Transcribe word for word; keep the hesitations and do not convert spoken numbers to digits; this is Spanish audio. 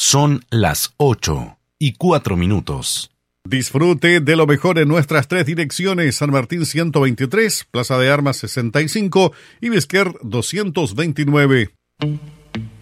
Son las ocho y cuatro minutos. Disfrute de lo mejor en nuestras tres direcciones: San Martín ciento veintitrés, Plaza de Armas sesenta y cinco y Bisquer doscientos veintinueve.